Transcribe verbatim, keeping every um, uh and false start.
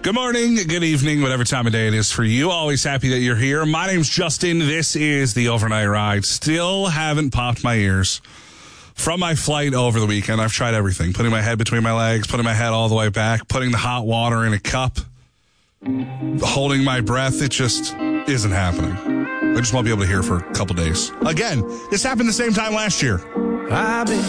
Good morning, good evening, whatever time of day it is for you. Always happy that you're here. My name's Justin. This is the Overnight Ride. Still haven't popped my ears from my flight over the weekend. I've tried everything. Putting my head between my legs, putting my head all the way back, putting the hot water in a cup, holding my breath. It just isn't happening. I just won't be able to hear for a couple days. Again, this happened the same time last year. I've been